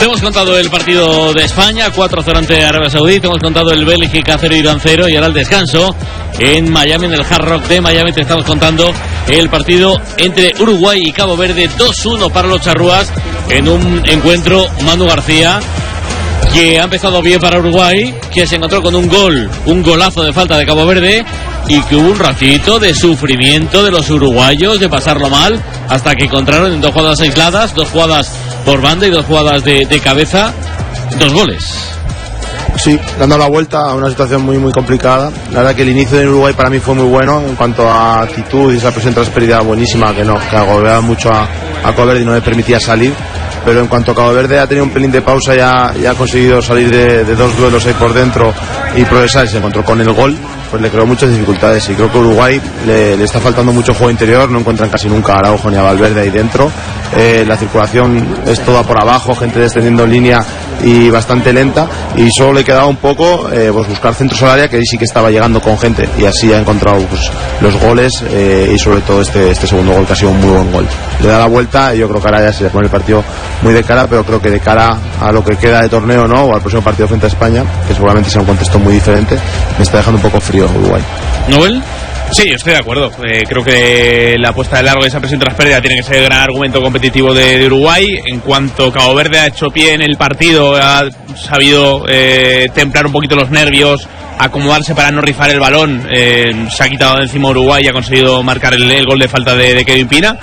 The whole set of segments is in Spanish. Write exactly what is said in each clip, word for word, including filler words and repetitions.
Te hemos contado el partido de España, cuatro cero ante Arabia Saudí. Te hemos contado el Bélgica cero, Irán cero. Y ahora el descanso en Miami, en el Hard Rock de Miami. Te estamos contando el partido entre Uruguay y Cabo Verde, dos uno para los charrúas. En un encuentro, Manu García, que ha empezado bien para Uruguay, que se encontró con un gol, un golazo de falta de Cabo Verde, y que hubo un ratito de sufrimiento de los uruguayos, de pasarlo mal, hasta que encontraron en dos jugadas aisladas, dos jugadas por banda y dos jugadas de, de cabeza, dos goles. Sí, dando la vuelta a una situación muy muy complicada. La verdad que el inicio de Uruguay para mí fue muy bueno en cuanto a actitud y esa presión tras pérdida buenísima, que no, que agobiaba mucho a, a Cabo Verde y no le permitía salir. Pero en cuanto a Cabo Verde ha tenido un pelín de pausa, ya, ya ha conseguido salir de, de dos duelos ahí por dentro y progresar, y se encontró con el gol, pues le creó muchas dificultades. Y creo que a Uruguay le, le está faltando mucho juego interior, no encuentran casi nunca a Araujo ni a Valverde ahí dentro. Eh, la circulación es toda por abajo, gente descendiendo en línea y bastante lenta, y solo le quedaba un poco eh, pues buscar centros al área, que ahí sí que estaba llegando con gente, y así ha encontrado pues, los goles eh, y sobre todo este, este segundo gol, que ha sido un muy buen gol. Le da la vuelta y yo creo que ahora ya se le pone el partido muy de cara, pero creo que de cara a lo que queda de torneo, no, o al próximo partido frente a España, que seguramente sea un contexto muy diferente, me está dejando un poco frío Uruguay. ¿Noel? Sí, yo estoy de acuerdo. Eh, creo que la apuesta de largo de esa presión tras pérdida tiene que ser el gran argumento competitivo de, de Uruguay. En cuanto Cabo Verde ha hecho pie en el partido, ha sabido eh, templar un poquito los nervios, acomodarse para no rifar el balón, eh, se ha quitado de encima Uruguay y ha conseguido marcar el, el gol de falta de, de Kevin Pina.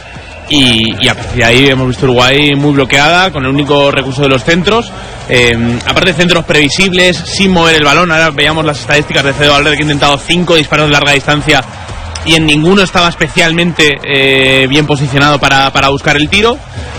Y, y a partir de ahí hemos visto Uruguay muy bloqueada, con el único recurso de los centros. Eh, aparte de centros previsibles, sin mover el balón. Ahora veíamos las estadísticas de Fede Valverde, que ha intentado cinco disparos de larga distancia y en ninguno estaba especialmente eh, bien posicionado para, para buscar el tiro.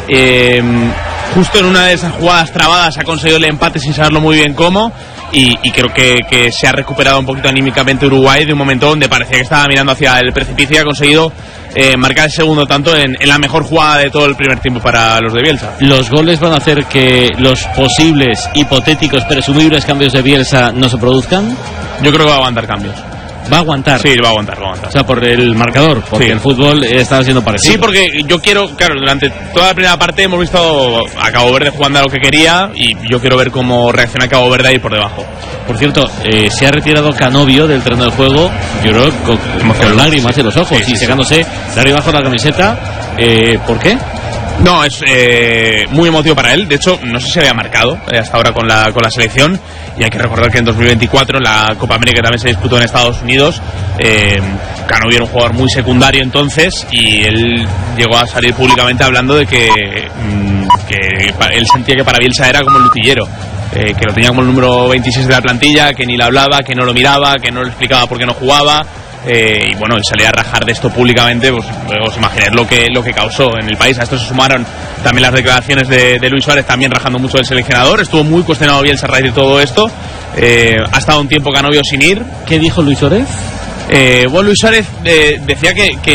Eh, justo en una de esas jugadas trabadas ha conseguido el empate sin saberlo muy bien cómo. Y, y creo que, que se ha recuperado un poquito anímicamente Uruguay de un momento donde parecía que estaba mirando hacia el precipicio, y ha conseguido eh, marcar el segundo tanto en, en la mejor jugada de todo el primer tiempo para los de Bielsa. ¿Los goles van a hacer que los posibles, hipotéticos, presumibles cambios de Bielsa no se produzcan? Yo creo que va a aguantar cambios. ¿Va a aguantar? Sí, va a aguantar, va a aguantar. O sea, por el marcador, porque sí. El fútbol está siendo parecido. Sí, porque yo quiero, claro, durante toda la primera parte hemos visto a Cabo Verde jugando a lo que quería, y yo quiero ver cómo reacciona Cabo Verde ahí por debajo. Por cierto, eh, se ha retirado Canovio del terreno de juego, yo creo, con, con lágrimas en los ojos, sí, sí, y secándose sí. lágrimas con la camiseta. Eh, ¿Por qué? No, es eh, muy emotivo para él. De hecho, no sé si había marcado eh, hasta ahora con la, con la selección. Y hay que recordar que en dos mil veinticuatro, en la Copa América, que también se disputó en Estados Unidos, eh, Canovio era un jugador muy secundario entonces, y él llegó a salir públicamente hablando de que, mmm, que él sentía que para Bielsa era como el Lutillero. Eh, que lo tenía como el número veintiséis de la plantilla, que ni le hablaba, que no lo miraba, que no le explicaba por qué no jugaba. Eh, y bueno, salir a rajar de esto públicamente, pues os imagináis lo que, lo que causó en el país. A esto se sumaron también las declaraciones de, de Luis Suárez, también rajando mucho del seleccionador. Estuvo muy cuestionado Bielsa a raíz de todo esto. Eh, ha estado un tiempo Canovio sin ir. ¿Qué dijo Luis Suárez? Eh, bueno, Luis Suárez eh, decía que, que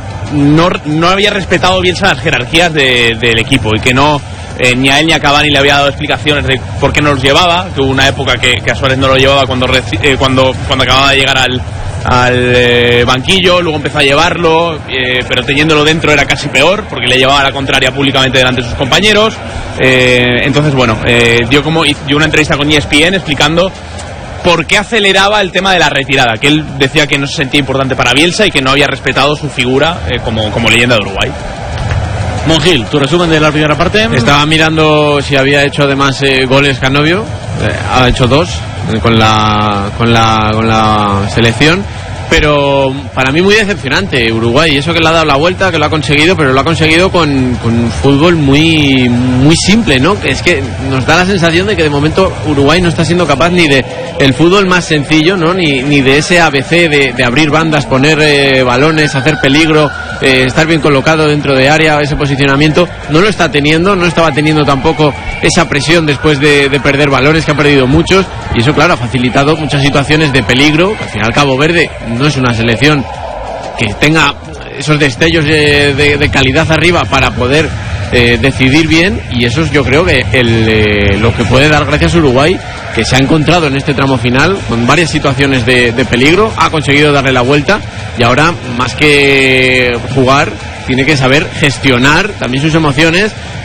no, no había respetado Bielsa las jerarquías de, del equipo, y que no eh, ni a él ni a Cavani le había dado explicaciones de por qué no los llevaba, que hubo una época que, que a Suárez no lo llevaba cuando, reci- eh, cuando, cuando acababa de llegar al al eh, banquillo, luego empezó a llevarlo, eh, pero teniéndolo dentro era casi peor, porque le llevaba la contraria públicamente delante de sus compañeros. Eh, entonces, bueno, eh, dio como dio una entrevista con E S P N explicando por qué aceleraba el tema de la retirada, que él decía que no se sentía importante para Bielsa y que no había respetado su figura eh, como, como leyenda de Uruguay. Monjil, tu resumen de la primera parte. Estaba mirando si había hecho además eh, goles Canovio, eh, ha hecho dos eh, con la con la con la selección, pero para mí muy decepcionante Uruguay. Eso que le ha dado la vuelta, que lo ha conseguido, pero lo ha conseguido con, con un fútbol muy muy simple, ¿no? Que es que nos da la sensación de que de momento Uruguay no está siendo capaz ni de el fútbol más sencillo, ¿no? Ni, ni de ese A B C de, de abrir bandas, poner eh, balones, hacer peligro, eh, estar bien colocado dentro de área, ese posicionamiento. No lo está teniendo, no estaba teniendo tampoco esa presión después de, de perder balones, que ha perdido muchos, y eso, claro, ha facilitado muchas situaciones de peligro. Al final Cabo Verde no es una selección que tenga esos destellos de, de, de calidad arriba para poder eh, decidir bien, y eso es, yo creo, que el, eh, lo que puede dar gracias a Uruguay, que se ha encontrado en este tramo final con varias situaciones de, de peligro, ha conseguido darle la vuelta, y ahora, más que jugar, tiene que saber gestionar también sus emociones